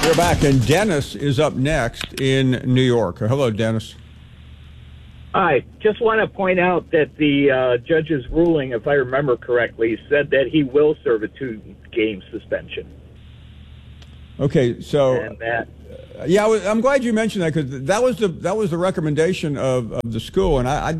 We're back, and Dennis is up next in New York. Hello, Dennis. Hi. Just want to point out that the judge's ruling, if I remember correctly, said that he will serve a 2-game suspension. Okay, so And that, I'm glad you mentioned that, because that was the recommendation of the school, and I'll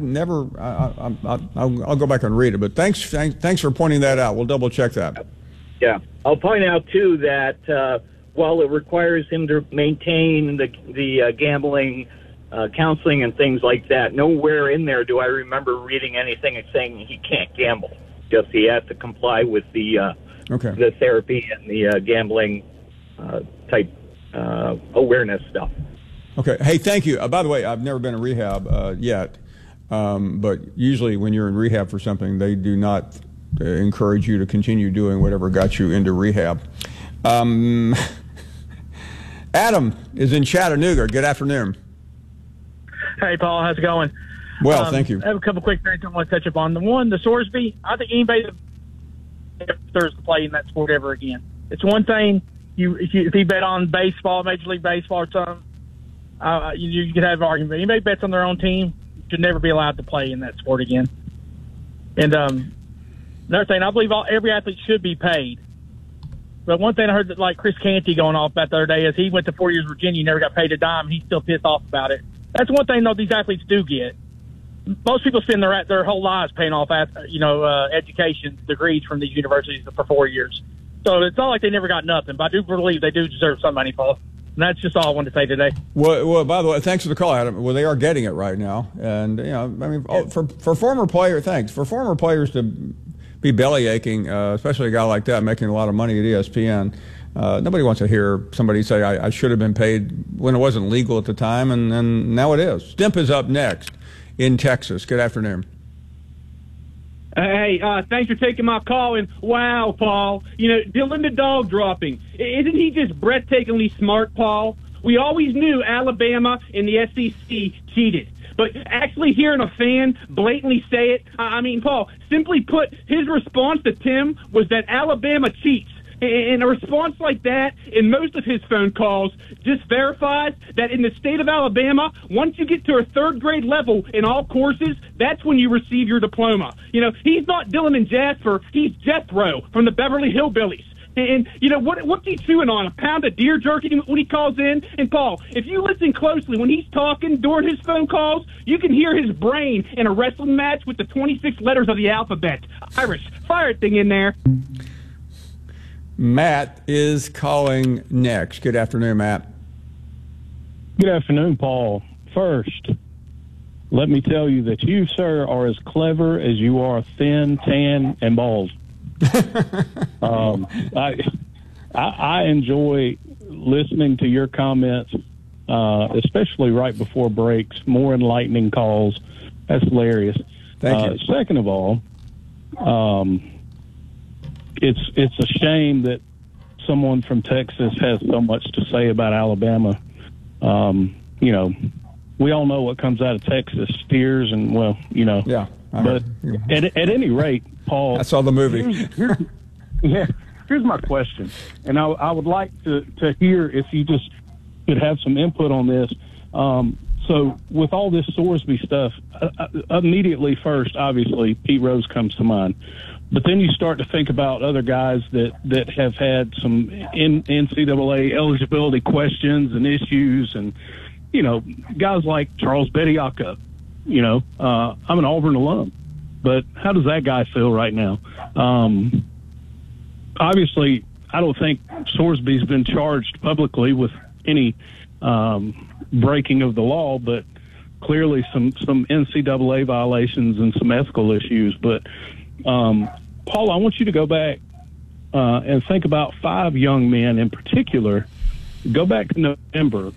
go back and read it. But thanks for pointing that out. We'll double check that. yeah. I'll point out too that while it requires him to maintain the gambling counseling and things like that, nowhere in there do I remember reading anything saying he can't gamble. Just he has to comply with the therapy and the gambling type awareness stuff. Okay. Hey, thank you. By the way, I've never been in rehab yet, but usually when you're in rehab for something, they do not encourage you to continue doing whatever got you into rehab. Adam is in Chattanooga. Good afternoon. Hey, Paul. How's it going? Well, thank you. I have a couple quick things I want to touch upon. The one, the Sorsby, I think anybody that deserves to play in that sport ever again. It's one thing, if you bet on baseball, Major League Baseball or something, you could have an argument. Anybody bets on their own team should never be allowed to play in that sport again. And another thing, I believe every athlete should be paid. But one thing I heard that, like Chris Canty going off about the other day, is he went to 4 years Virginia, never got paid a dime, and he's still pissed off about it. That's one thing, though, these athletes do get. Most people spend their whole lives paying off, education degrees from these universities for 4 years. So it's not like they never got nothing, but I do believe they do deserve some money, Paul. And that's just all I wanted to say today. Well, by the way, thanks for the call, Adam. Well, they are getting it right now, and for former players to be belly aching, especially a guy like that making a lot of money at ESPN. Nobody wants to hear somebody say, I should have been paid when it wasn't legal at the time, and now it is. Stimp is up next in Texas. Good afternoon. Hey, thanks for taking my call. And wow, Paul, Dylan the dog dropping. Isn't he just breathtakingly smart, Paul? We always knew Alabama and the SEC cheated. But actually hearing a fan blatantly say it, Paul, simply put, his response to Tim was that Alabama cheats. And a response like that in most of his phone calls just verifies that in the state of Alabama, once you get to a third grade level in all courses, that's when you receive your diploma. He's not Dylan and Jasper, he's Jethro from the Beverly Hillbillies. And what's he chewing on? A pound of deer jerky when he calls in? And Paul, if you listen closely, when he's talking during his phone calls, you can hear his brain in a wrestling match with the 26 letters of the alphabet. Irish, fire thing in there. Matt is calling next. Good afternoon, Matt. Good afternoon, Paul. First, let me tell you that you, sir, are as clever as you are thin, tan, and bald. I enjoy listening to your comments, especially right before breaks. More enlightening calls. That's hilarious. Thank you. Second of all, it's a shame that someone from Texas has so much to say about Alabama. We all know what comes out of Texas, steers, and Yeah. But at any rate, Paul, I saw the movie. Here's my question, and I would like to hear if you just could have some input on this. So with all this Sorsby stuff, immediately first, obviously, Pete Rose comes to mind. But then you start to think about other guys that have had some NCAA eligibility questions and issues, and guys like Charles Bediako. I'm an Auburn alum, but how does that guy feel right now? Obviously, I don't think Sorsby's been charged publicly with any breaking of the law, but clearly some NCAA violations and some ethical issues. But Paul, I want you to go back and think about 5 young men in particular. Go back to November.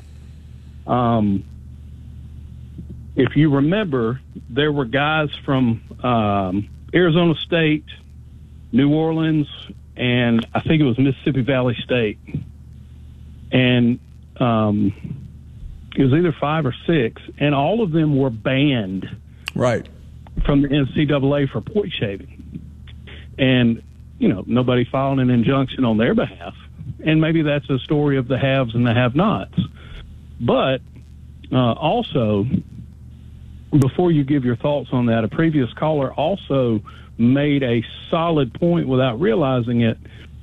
If you remember, there were guys from Arizona State, New Orleans, and I think it was Mississippi Valley State. And it was either 5 or 6, and all of them were banned Right. from the NCAA for point shaving. And, nobody filed an injunction on their behalf. and maybe that's a story of the haves and the have-nots. But also, before you give your thoughts on that, a previous caller also made a solid point without realizing it.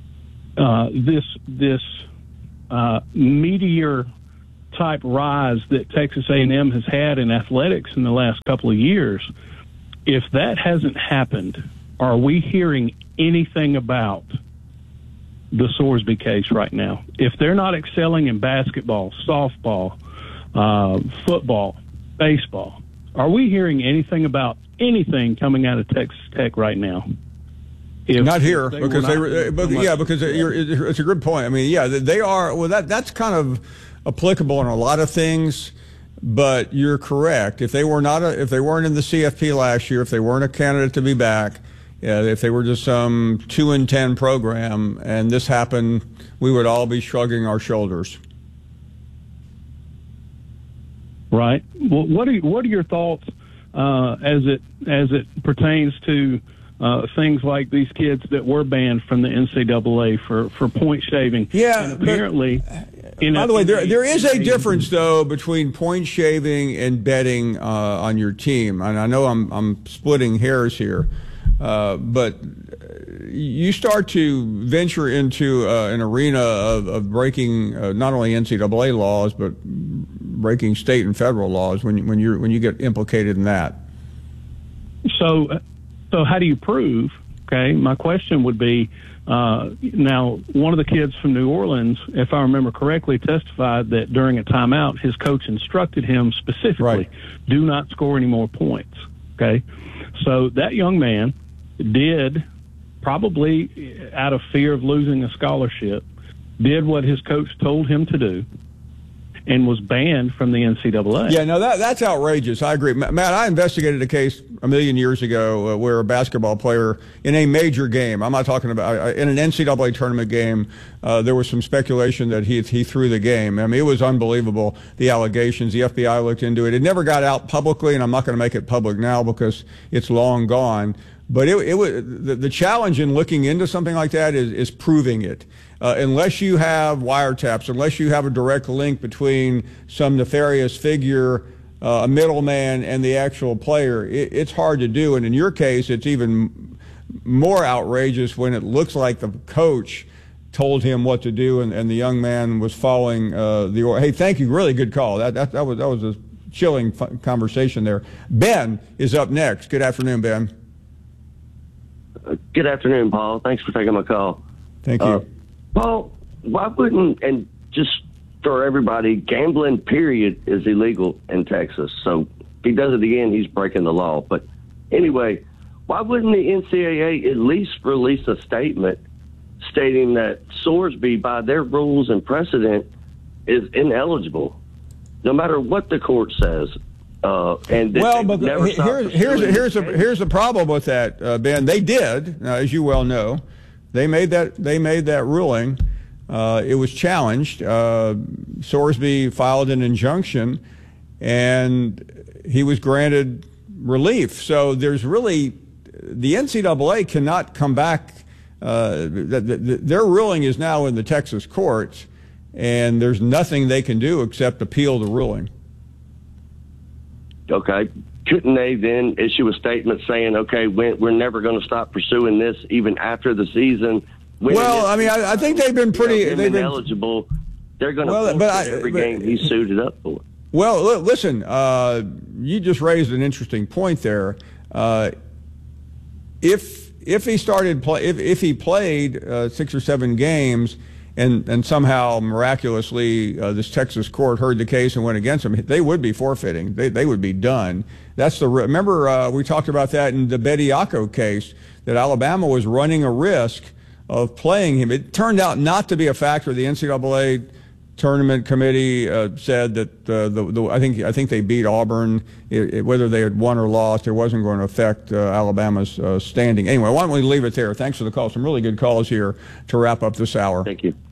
This meteor type rise that Texas A&M has had in athletics in the last couple of years, if that hasn't happened, are we hearing anything about the Sorsby case right now? If they're not excelling in basketball, softball, football, baseball, are we hearing anything about anything coming out of Texas Tech right now? Not here, because it's a good point. I mean, yeah, they are. Well, that's kind of applicable in a lot of things, but you're correct. If they weren't in the CFP last year, if they weren't a candidate to be back, if they were just some 2-10 program, and this happened, we would all be shrugging our shoulders. Right. Well, what are your thoughts as it pertains to things like these kids that were banned from the NCAA for point shaving? Yeah. And apparently, by the way, there is a difference though between point shaving and betting on your team. And I know I'm splitting hairs here, but you start to venture into an arena of breaking not only NCAA laws but breaking state and federal laws when you get implicated in that. So how do you prove? Okay, my question would be, now one of the kids from New Orleans, if I remember correctly, testified that during a timeout, his coach instructed him specifically, do not score any more points. Okay, so that young man did, probably out of fear of losing a scholarship, did what his coach told him to do, and was banned from the NCAA. Yeah, no, that's outrageous. I agree. Matt, I investigated a case a million years ago where a basketball player in a major game, I'm not talking about, in an NCAA tournament game, there was some speculation that he threw the game. I mean, it was unbelievable, the allegations. The FBI looked into it. It never got out publicly, and I'm not going to make it public now because it's long gone. But it was the challenge in looking into something like that is proving it. Unless you have wiretaps, unless you have a direct link between some nefarious figure, a middleman, and the actual player, it's hard to do. And in your case, it's even more outrageous when it looks like the coach told him what to do, and the young man was following the order. Hey, thank you. Really good call. That was a chilling conversation there. Ben is up next. Good afternoon, Ben. Good afternoon, Paul. Thanks for taking my call. Thank you. Paul, why wouldn't, and just for everybody, gambling, period, is illegal in Texas. So if he does it again, he's breaking the law. But anyway, why wouldn't the NCAA at least release a statement stating that Sorsby, by their rules and precedent, is ineligible, no matter what the court says? And well, but here's the problem with that, Ben. They did, as you well know, they made that ruling. It was challenged. Sorsby filed an injunction, and he was granted relief. So there's really, the NCAA cannot come back. Their ruling is now in the Texas courts, and there's nothing they can do except appeal the ruling. Okay. Couldn't they then issue a statement saying, okay, we're never going to stop pursuing this even after the season? Well, I mean, I think they've been pretty... They've been eligible. They're going to forfeit every game he's suited up for. Well, listen, you just raised an interesting point there. If he played 6 or 7 games and somehow miraculously this Texas court heard the case and went against him, they would be forfeiting. They would be done. Remember we talked about that in the Bediako case, that Alabama was running a risk of playing him. It turned out not to be a factor. The NCAA tournament committee said that I think they beat Auburn. Whether they had won or lost, it wasn't going to affect Alabama's standing. Anyway, why don't we leave it there? Thanks for the call. Some really good calls here to wrap up this hour. Thank you.